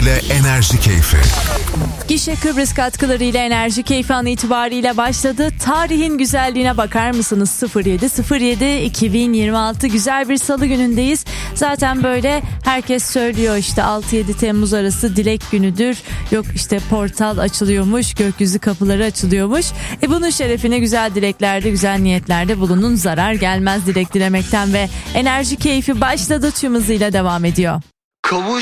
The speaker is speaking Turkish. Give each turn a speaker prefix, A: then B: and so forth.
A: katkılarıyla Enerji Keyfi.
B: Gişe Kıbrıs katkılarıyla Enerji Keyfi an itibariyle başladı. Tarihin güzelliğine bakar mısınız? 07.07.2026 güzel bir salı günündeyiz. Zaten böyle herkes söylüyor işte 6-7 Temmuz arası dilek günüdür. Yok işte portal açılıyormuş, gökyüzü kapıları açılıyormuş. Bunun şerefine güzel dileklerde, güzel niyetlerde bulunun. Zarar gelmez dilek dilemekten ve Enerji Keyfi başladı, tüm hızıyla devam ediyor.